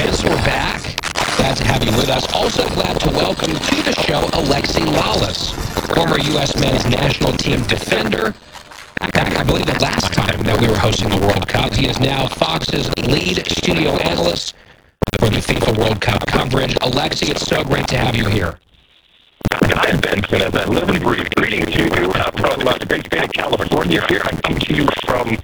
Vince, we're back. Glad to have you with us. Also glad to welcome to the show Alexi Lalas, former U.S. men's national team defender. Back, I believe, the last time that we were hosting the World Cup. He is now Fox's lead studio analyst for the FIFA World Cup coverage. Alexi, it's so great to have you here. Hi, Vincent. As I live and breathe, greetings to you from the great state of California. Here I come to you from,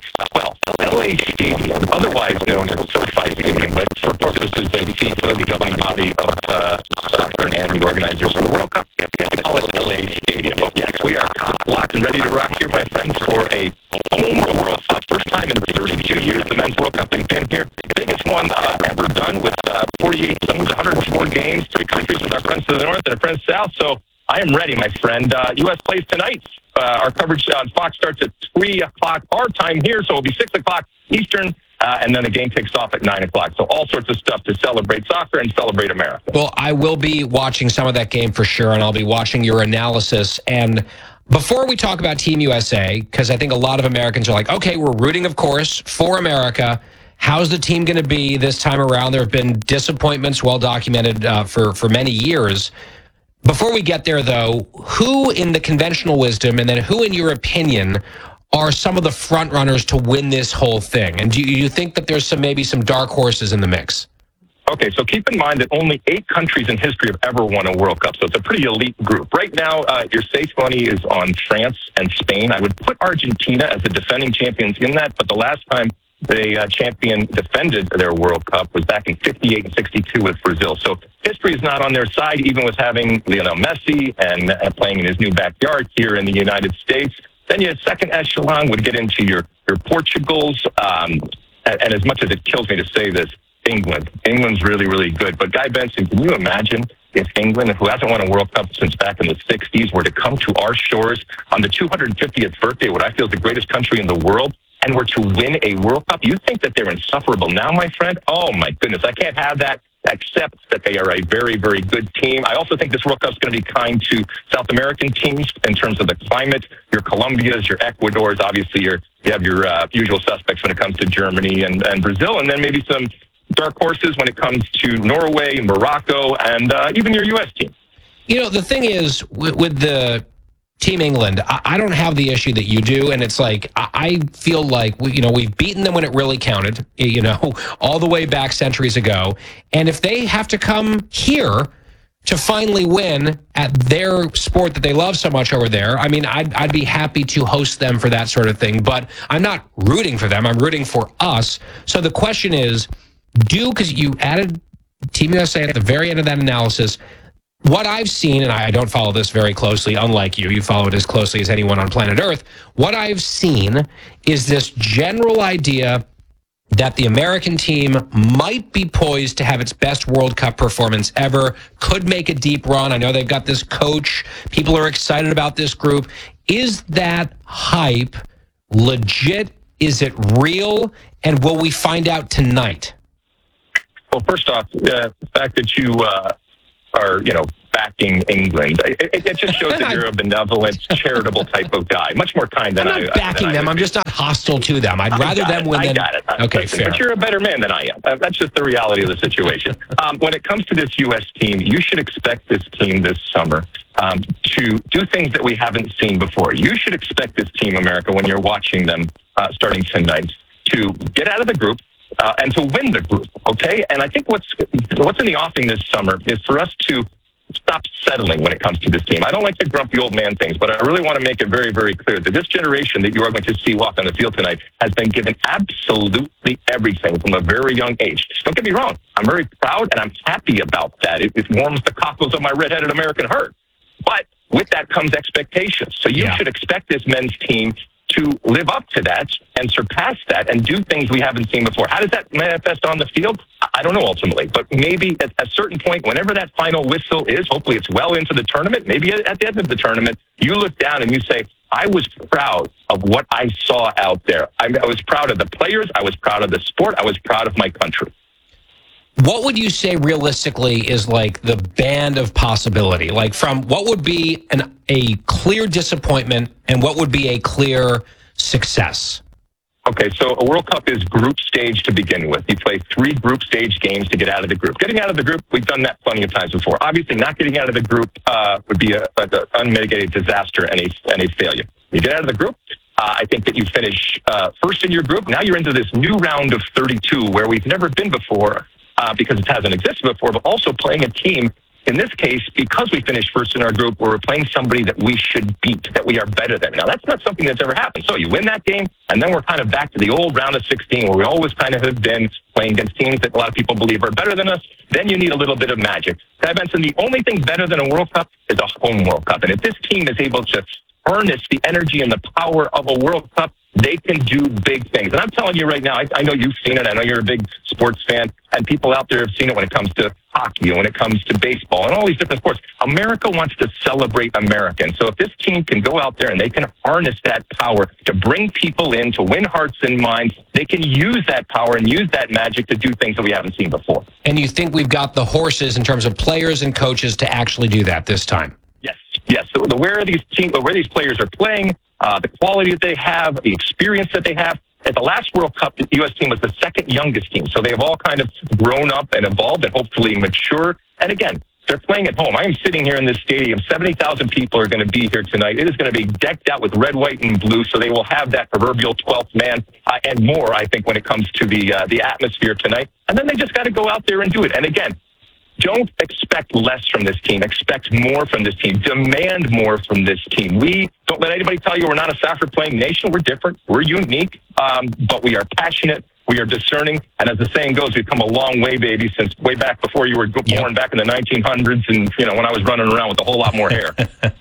LA Stadium, otherwise known as SoFi Stadium, but for purposes of FIFA, the governing body of soccer and the organizers of the World Cup, we call it LA Stadium. Yes, we are locked and ready to rock here, my friends, for a home World Cup. First time in 32 years the Men's World Cup has been here. Biggest one ever done with 48 teams, 104 games, 3 countries with our friends to the north and our friends south. So I am ready, my friend. U.S. plays tonight. Our coverage on Fox starts at 3 o'clock our time here, so it'll be 6 o'clock Eastern, and then the game kicks off at 9 o'clock. So all sorts of stuff to celebrate soccer and celebrate America. Well, I will be watching some of that game for sure, and I'll be watching your analysis. And before we talk about Team USA, because I think a lot of Americans are like, okay, we're rooting, of course, for America. How's the team going to be this time around? There have been disappointments, well documented for many years. Before we get there, though, who in the conventional wisdom, and then who in your opinion, are some of the front runners to win this whole thing? And do you think that there's maybe some dark horses in the mix? Okay, so keep in mind that only 8 countries in history have ever won a World Cup, so it's a pretty elite group. Right now, your safe money is on France and Spain. I would put Argentina as the defending champions in that, but the last time the champion defended their World Cup was back in 58 and 62 with Brazil. So history is not on their side, even with having Lionel Messi and playing in his new backyard here in the United States. Then your second echelon would get into your Portugals. And as much as it kills me to say this, England. England's really, really good. But Guy Benson, can you imagine if England, who hasn't won a World Cup since back in the 60s, were to come to our shores on the 250th birthday, what I feel is the greatest country in the world, and were to win a World Cup? You think that they're insufferable now, my friend? Oh, my goodness. I can't have that, except that they are a very, very good team. I also think this World Cup is going to be kind to South American teams in terms of the climate. Your Colombias, your Ecuadors, obviously you have your usual suspects when it comes to Germany and Brazil, and then maybe some dark horses when it comes to Norway, Morocco, and even your U.S. team. You know, the thing is, with the Team England, I don't have the issue that you do, and it's like I feel like we've beaten them when it really counted, all the way back centuries ago. And if they have to come here to finally win at their sport that they love so much over there, I mean, I'd be happy to host them for that sort of thing. But I'm not rooting for them; I'm rooting for us. So the question is, because you added Team USA at the very end of that analysis. What I've seen, and I don't follow this very closely, unlike you follow it as closely as anyone on planet Earth. What I've seen is this general idea that the American team might be poised to have its best World Cup performance ever, could make a deep run. I know they've got this coach. People are excited about this group. Is that hype legit? Is it real? And will we find out tonight? Well, first off, the fact that you are, backing England, it just shows that you're a benevolent, charitable type of guy. Much more kind than I'm not backing them. I'm just not hostile to them. I'd rather them win than... I got it. Okay, fair. But you're a better man than I am. That's just the reality of the situation. When it comes to this U.S. team, you should expect this team this summer to do things that we haven't seen before. You should expect this team, America, when you're watching them starting tonight, to get out of the group, and to win the group, okay? And I think what's in the offing this summer is for us to stop settling when it comes to this team. I don't like the grumpy old man things, but I really want to make it very, very clear that this generation that you are going to see walk on the field tonight has been given absolutely everything from a very young age. Don't get me wrong. I'm very proud and I'm happy about that. It warms the cockles of my redheaded American heart. But with that comes expectations. So you should expect this men's team to live up to that and surpass that and do things we haven't seen before. How does that manifest on the field? I don't know ultimately, but maybe at a certain point, whenever that final whistle is, hopefully it's well into the tournament, maybe at the end of the tournament, you look down and you say, I was proud of what I saw out there. I was proud of the players. I was proud of the sport. I was proud of my country. What would you say realistically is like the band of possibility? Like from what would be a clear disappointment and what would be a clear success? Okay, so a World Cup is group stage to begin with. You play 3 group stage games to get out of the group. Getting out of the group, we've done that plenty of times before. Obviously, not getting out of the group would be an unmitigated disaster and a failure. You get out of the group, I think that you finish first in your group. Now you're into this new round of 32 where we've never been before because it hasn't existed before, but also playing a team. In this case, because we finished first in our group, we're playing somebody that we should beat, that we are better than. Now, that's not something that's ever happened. So you win that game, and then we're kind of back to the old round of 16 where we always kind of have been playing against teams that a lot of people believe are better than us. Then you need a little bit of magic. I mentioned the only thing better than a World Cup is a home World Cup. And if this team is able to harness the energy and the power of a World Cup, they can do big things. And I'm telling you right now, I know you've seen it. I know you're a big sports fan, and people out there have seen it when it comes to hockey, when it comes to baseball, and all these different sports. America wants to celebrate Americans. So if this team can go out there and they can harness that power to bring people in, to win hearts and minds, they can use that power and use that magic to do things that we haven't seen before. And you think we've got the horses in terms of players and coaches to actually do that this time? Yes. So where these players are playing, the quality that they have, the experience that they have. At the last World Cup, the U.S. team was the second youngest team. So they have all kind of grown up and evolved and hopefully matured. And again, they're playing at home. I am sitting here in this stadium. 70,000 people are going to be here tonight. It is going to be decked out with red, white, and blue. So they will have that proverbial 12th man and more, I think, when it comes to the atmosphere tonight. And then they just got to go out there and do it. And again, don't expect less from this team. Expect more from this team. Demand more from this team. Don't let anybody tell you we're not a soccer-playing nation. We're different. We're unique, but we are passionate. We are discerning. And as the saying goes, we've come a long way, baby, since way back before you were born back in the 1900s and, when I was running around with a whole lot more hair.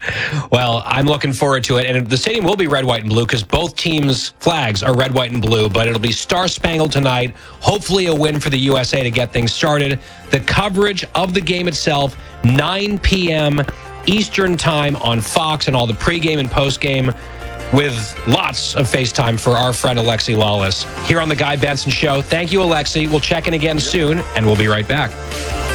Well, I'm looking forward to it. And the stadium will be red, white, and blue because both teams' flags are red, white, and blue. But it'll be star-spangled tonight. Hopefully a win for the USA to get things started. The coverage of the game itself, 9 p.m. Eastern Time on Fox, and all the pregame and postgame with lots of FaceTime for our friend Alexi Lawless here on The Guy Benson Show. Thank you, Alexi. We'll check in again soon, and we'll be right back.